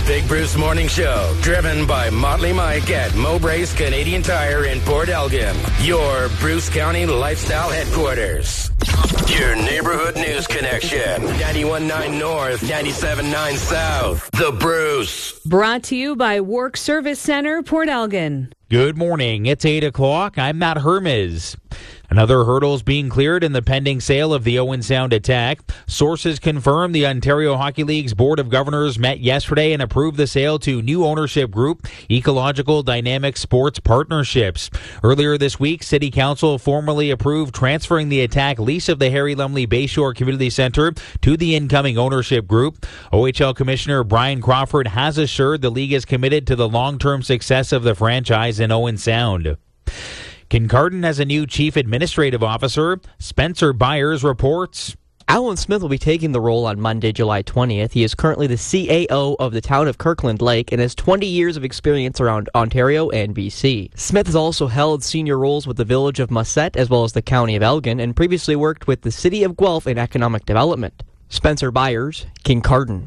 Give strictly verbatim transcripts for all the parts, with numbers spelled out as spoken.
The Big Bruce Morning Show, driven by Motley Mike at Mowbray's Canadian Tire in Port Elgin. Your Bruce County lifestyle headquarters. Your neighborhood news connection. ninety-one point nine North, ninety-seven point nine South. The Bruce. Brought to you by Work Service Center, Port Elgin. Good morning. It's eight o'clock. I'm Matt Hermes. Another hurdle is being cleared in the pending sale of the Owen Sound Attack. Sources confirm the Ontario Hockey League's Board of Governors met yesterday and approved the sale to new ownership group, Ecological Dynamic Sports Partnerships. Earlier this week, City Council formally approved transferring the Attack lease of the Harry Lumley Bayshore Community Centre to the incoming ownership group. O H L Commissioner Brian Crawford has assured the league is committed to the long-term success of the franchise in Owen Sound. Kincardine has a new chief administrative officer. Spencer Byers reports. Alan Smith will be taking the role on Monday, July twentieth. He is currently the C A O of the town of Kirkland Lake and has twenty years of experience around Ontario and B C. Smith has also held senior roles with the village of Musset as well as the county of Elgin and previously worked with the city of Guelph in economic development. Spencer Byers, Kincardine.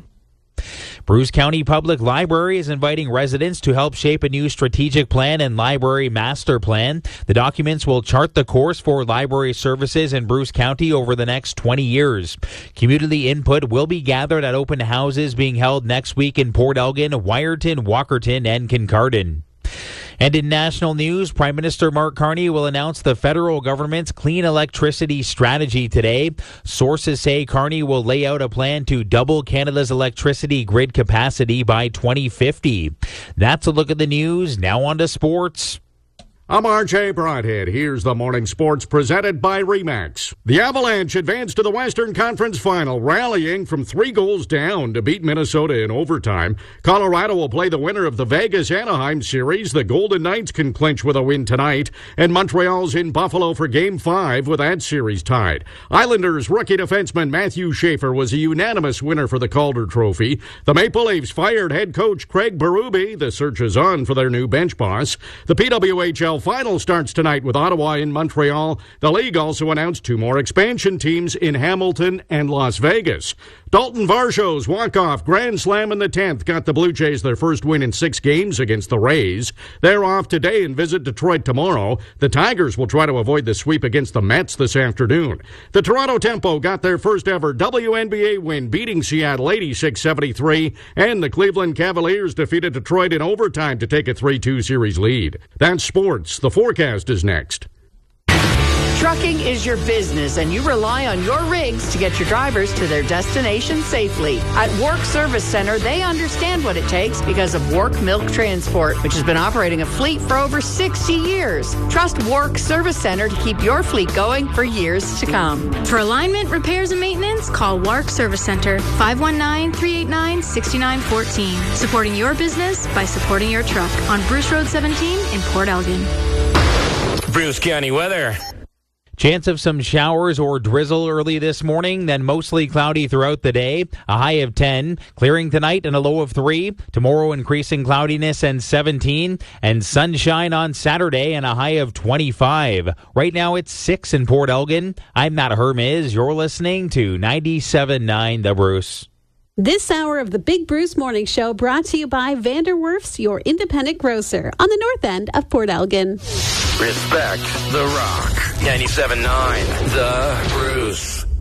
Bruce County Public Library is inviting residents to help shape a new strategic plan and library master plan. The documents will chart the course for library services in Bruce County over the next twenty years. Community input will be gathered at open houses being held next week in Port Elgin, Wyerton, Walkerton, and Kincardine. And in national news, Prime Minister Mark Carney will announce the federal government's clean electricity strategy today. Sources say Carney will lay out a plan to double Canada's electricity grid capacity by twenty fifty. That's a look at the news. Now on to sports. I'm R J Broadhead. Here's the morning sports presented by Remax. The Avalanche advanced to the Western Conference Final, rallying from three goals down to beat Minnesota in overtime. Colorado will play the winner of the Vegas-Anaheim series. The Golden Knights can clinch with a win tonight. And Montreal's in Buffalo for Game five with that series tied. Islanders rookie defenseman Matthew Schaefer was a unanimous winner for the Calder Trophy. The Maple Leafs fired head coach Craig Berube. The search is on for their new bench boss. The P W H L final starts tonight with Ottawa in Montreal. The league also announced two more expansion teams in Hamilton and Las Vegas. Dalton Varsho's walk-off grand slam in the tenth got the Blue Jays their first win in six games against the Rays. They're off today and visit Detroit tomorrow. The Tigers will try to avoid the sweep against the Mets this afternoon. The Toronto Tempo got their first ever W N B A win, beating Seattle eighty-six seventy-three, and the Cleveland Cavaliers defeated Detroit in overtime to take a three two series lead. That's sports. The forecast is next. Trucking is your business, and you rely on your rigs to get your drivers to their destination safely. At Work Service Center, they understand what it takes because of Work Milk Transport, which has been operating a fleet for over sixty years. Trust Work Service Center to keep your fleet going for years to come. For alignment, repairs, and maintenance, call Work Service Center, five one nine, three eight nine, six nine one four. Supporting your business by supporting your truck on Bruce Road seventeen in Port Elgin. Bruce County weather. Chance of some showers or drizzle early this morning, then mostly cloudy throughout the day. A high of ten. Clearing tonight and a low of three. Tomorrow increasing cloudiness and seventeen. And sunshine on Saturday and a high of twenty-five. Right now it's six in Port Elgin. I'm Matt Hermes. You're listening to ninety-seven point nine The Bruce. This hour of the Big Bruce Morning Show brought to you by Vanderwerf's, your independent grocer on the north end of Port Elgin. Respect the Rock. ninety-seven point nine The Bruce.